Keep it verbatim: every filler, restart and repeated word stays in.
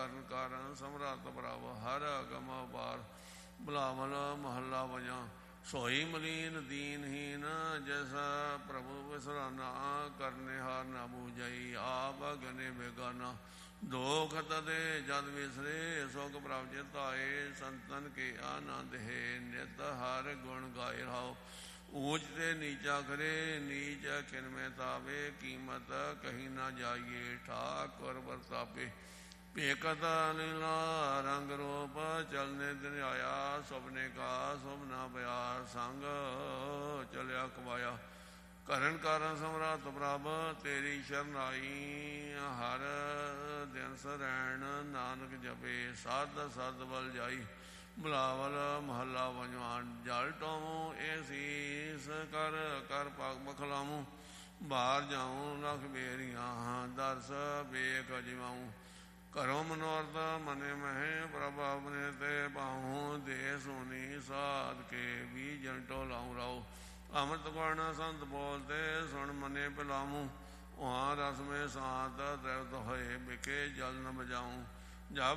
ਕਰਨ ਕਾਰਨ ਸਮਰੱਥ ਪ੍ਰਭ ਹਰ ਅਗਮ ਅਪਾਰ। ਬਿਲਾਵਲ ਮਹੱਲਾ ਵਜਾ ਸੋਈ ਮਲੀਨ ਦੀਨਹੀਨ ਜੈਸਾ ਪ੍ਰਭੂ ਵਿਸਰਾਨਾ ਕਰਨੇ ਹਾਰ ਨਾ ਬੂਝਈ ਆਪ ਗਨੇ ਬੇਗਾਨਾ। ਦੋਖ ਤਦੇ ਜਦ ਵਿਸਰੇ ਸੁਖ ਪ੍ਰਭ ਚਿਤਾਏ ਸੰਤਨ ਕੇ ਆਨੰਦ ਹੈ ਨਿਤ ਹਰ ਗੁਣ ਗਾਏ ਰਹਾਓ। ਊਚ ਤੇ ਨੀਚਾ ਕਰੇ ਨੀਚ ਖਿਨ ਮੈਂ ਤਾਵੇ ਕੀਮਤ ਕਹੀਂ ਨਾ ਜਾਈਏ ਠਾਕੁਰ ਵਰਤਾਪੇ। ਭੇਕਤ ਲੀਲਾ ਰੰਗ ਰੂਪ ਚਲਨੇ ਦਿਨ ਆਇਆ ਸੁਪਨੇ ਕਾ ਸੁਪਨਾ ਪਿਆ ਸੰਗ ਚਲਿਆ ਕਮਾਇਆ। ਕਰਨ ਕਾਰਨ ਸਮਰੱਥ ਪ੍ਰਭ ਤੇਰੀ ਸ਼ਰਨਾਈ ਹਰ ਦਿਨ ਸਰੈਣ ਨਾਨਕ ਜਪੇ ਸਦ ਸਦ ਬਲ ਜਾਈ। ਬਿਲਾਵਲ ਮਹੱਲਾ ਵੰਜਵਾਨ ਜਲ ਟੋਮੂ ਇਹ ਸੀਸ ਕਰ ਕਰ ਪਗ ਬਖਲਾਮੂ। ਬਾਹਰ ਜਾਊਂ ਲਖ ਬੇਰੀਆਂ ਦਰਸ ਵੇਖ ਜਿਵਾਊਂ। ਕਰੋ ਮਨੋਰਥ ਮਨੇ ਮਹਿ ਪ੍ਰਭ ਆਪਣੇ ਤੇ ਪਾਉ। ਦੇ ਸੋਨੀ ਸਾਧ ਕੇ ਵੀ ਜਨ ਟੋਲਾਉ ਰਾਉ। ਅੰਮ੍ਰਿਤ ਗੁਣ ਸੰਤ ਬੋਲਤੇ ਸੁਣ ਮਨੇ ਪਿਲਾਮੂ। ਉਹਾਂ ਰਸ ਮੇ ਸਾਤ ਦਰਦ ਹੋਏ ਬਿਕੇ ਜਲ ਨ ਬਜਾਊਂ। ਜਬ